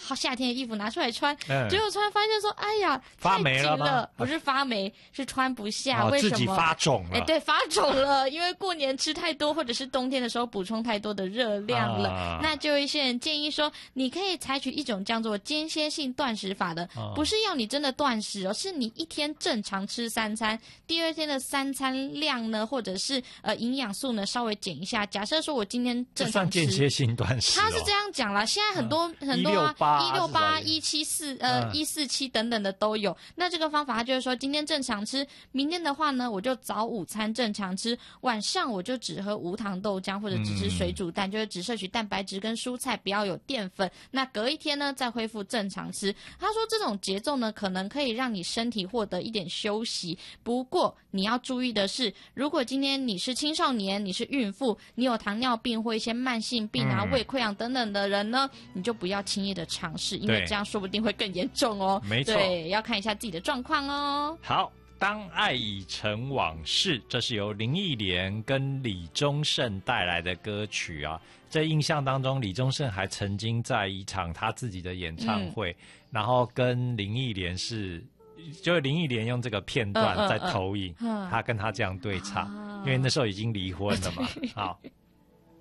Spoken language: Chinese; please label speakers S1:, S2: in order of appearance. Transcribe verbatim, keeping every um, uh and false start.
S1: 夏天的衣服拿出来穿，
S2: 嗯、
S1: 结果穿发现说，哎呀，
S2: 发霉了吗？
S1: 太紧了，不是发霉，是穿不下，
S2: 哦、
S1: 为什么？
S2: 自己发肿了。
S1: 哎，对，发肿了，因为过年吃太多，或者是冬天的时候补充太多的热量了。啊、那就有一些人建议说，你可以采取一种叫做间歇性断食法的，哦、不是要你真的断食哦，是你一天正常吃三餐，第二天的三餐量呢，或者是呃营养素呢稍微减一下。假设说我今天正常吃，
S2: 这算间歇性断食、哦，
S1: 他是这样讲啦。现在很多、嗯、很多啊，一六八、一七四、呃一四七等等的都有。那这个方法，他就是说，今天正常吃，明天的话呢，我就早午餐正常吃，晚上我就只喝无糖豆浆或者只吃水煮蛋，嗯、就是只摄取蛋白质跟蔬菜，不要有淀粉。那隔一天呢，再恢复正常吃。他说这种节奏呢，可能可以让你身体获得一点休息。不过你要注意的是，如果今天你是青少年，你是孕妇，你有糖尿病或一些慢性病啊、嗯、胃溃疡等等的人呢，你就不要轻易的尝试，因为这样说不定会更严重哦。
S2: 没错，
S1: 对，要看一下自己的状况哦。
S2: 好，当爱已成往事，这是由林忆莲跟李宗盛带来的歌曲啊。在印象当中，李宗盛还曾经在一场他自己的演唱会，嗯、然后跟林忆莲是，就是林忆莲用这个片段在投影，嗯嗯嗯、他跟他这样对唱，啊、因为那时候已经离婚了嘛。好。